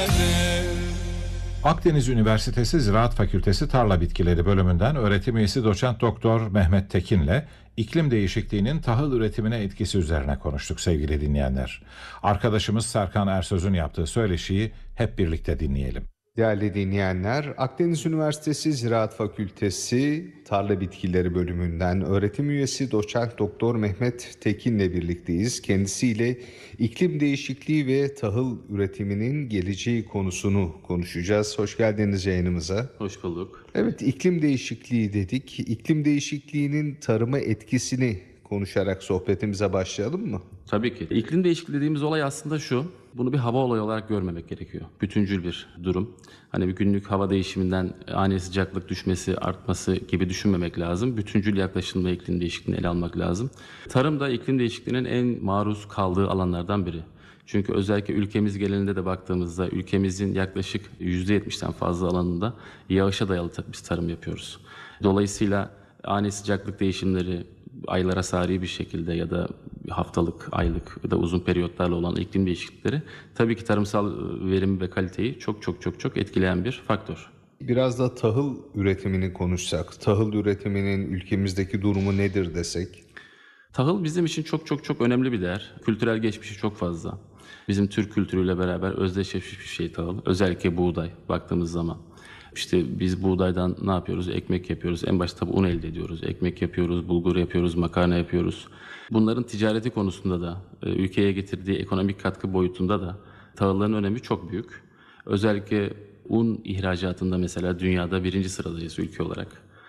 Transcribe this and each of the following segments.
Akdeniz Üniversitesi Ziraat Fakültesi Tarla Bitkileri bölümünden öğretim üyesi doçent doktor Mehmet Tekin'le iklim değişikliğinin tahıl üretimine etkisi üzerine konuştuk sevgili dinleyenler. Arkadaşımız Serkan Ersöz'ün yaptığı söyleşiyi hep birlikte dinleyelim. Değerli dinleyenler, Akdeniz Üniversitesi Ziraat Fakültesi Tarla Bitkileri bölümünden öğretim üyesi doçent doktor Mehmet Tekin'le birlikteyiz. Kendisiyle iklim değişikliği ve tahıl üretiminin geleceği konusunu konuşacağız. Hoş geldiniz yayınımıza. Hoş bulduk. Evet, iklim değişikliği dedik. İklim değişikliğinin tarıma etkisini konuşarak sohbetimize başlayalım mı? Tabii ki. İklim değişikliği dediğimiz olay aslında şu. Bunu bir hava olayı olarak görmemek gerekiyor. Bütüncül bir durum. Hani bir günlük hava değişiminden ani sıcaklık düşmesi, artması gibi düşünmemek lazım. Bütüncül yaklaşımda iklim değişikliğini ele almak lazım. Tarım da iklim değişikliğinin en maruz kaldığı alanlardan biri. Çünkü özellikle ülkemiz genelinde de baktığımızda ülkemizin yaklaşık %70'ten fazla alanında yağışa dayalı biz tarım yapıyoruz. Dolayısıyla ani sıcaklık değişimleri, aylara sari bir şekilde ya da haftalık, aylık ya da uzun periyotlarla olan iklim değişiklikleri tabii ki tarımsal verimi ve kaliteyi çok etkileyen bir faktör. Biraz da tahıl üretimini konuşsak, tahıl üretiminin ülkemizdeki durumu nedir desek? Tahıl bizim için çok önemli bir değer. Kültürel geçmişi çok fazla. Bizim Türk kültürüyle beraber özdeşleşmiş bir şey tahıl. Özellikle buğday baktığımız zaman. İşte biz buğdaydan ne yapıyoruz? Ekmek yapıyoruz. En başta tabii un elde ediyoruz. Ekmek yapıyoruz, bulgur yapıyoruz, makarna yapıyoruz. Bunların ticareti konusunda da, ülkeye getirdiği ekonomik katkı boyutunda da tahılların önemi çok büyük. Özellikle un ihracatında mesela dünyada 1. sıradayız ülke olarak.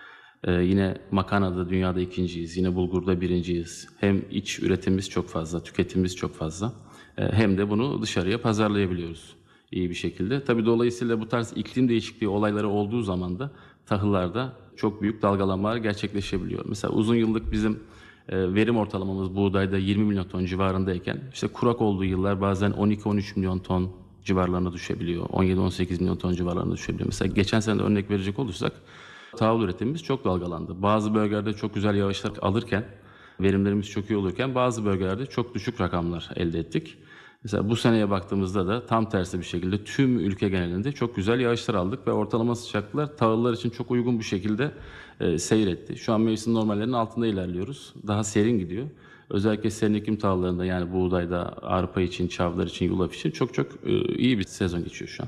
Yine makarnada dünyada 2.'yiz. Yine bulgurda 1.'yiz. Hem iç üretimimiz çok fazla, tüketimimiz çok fazla. Hem de bunu dışarıya pazarlayabiliyoruz iyi bir şekilde. Tabii dolayısıyla bu tarz iklim değişikliği olayları olduğu zaman da tahıllarda çok büyük dalgalanmalar gerçekleşebiliyor. Mesela uzun yıllık bizim verim ortalamamız buğdayda 20 milyon ton civarındayken işte kurak olduğu yıllar bazen 12-13 milyon ton civarlarına düşebiliyor. 17-18 milyon ton civarlarına düşebiliyor. Mesela geçen sene de örnek verecek olursak tahıl üretimimiz çok dalgalandı. Bazı bölgelerde çok güzel yağışlar alırken, verimlerimiz çok iyi olurken bazı bölgelerde çok düşük rakamlar elde ettik. Mesela bu seneye baktığımızda da tam tersi bir şekilde tüm ülke genelinde çok güzel yağışlar aldık ve ortalama sıcaklıklar tahıllar için çok uygun bir şekilde seyretti. Şu an mevsim normallerinin altında ilerliyoruz. Daha serin gidiyor. Özellikle serin iklim tahıllarında yani buğdayda, arpa için, çavdar için, yulaf için çok iyi bir sezon geçiyor şu an.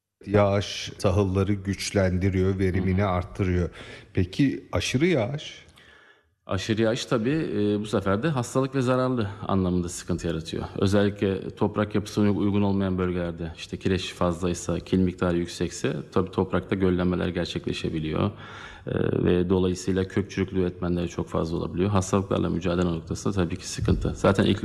Yağış tahılları güçlendiriyor, verimini arttırıyor. Peki aşırı yağış? Aşırı yağış tabii bu sefer de hastalık ve zararlı anlamında sıkıntı yaratıyor. Özellikle toprak yapısına uygun olmayan bölgelerde işte kireç fazlaysa, kil miktarı yüksekse tabii toprakta göllenmeler gerçekleşebiliyor. Ve dolayısıyla kök çürüklüğü etmenleri çok fazla olabiliyor. Hastalıklarla mücadele noktasında tabii ki sıkıntı. Zaten